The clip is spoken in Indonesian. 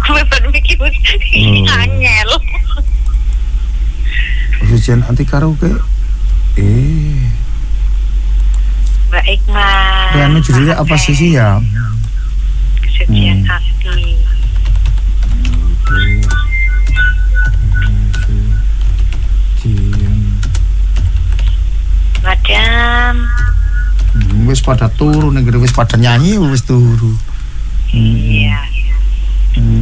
gue baru mikir angel. Ujian anti karaoke. Baik mas. Anu judulnya apa sih ya? Kesucian hati. Madam. Wis pada turu ning wis pada nyanyi wis turu. Iya.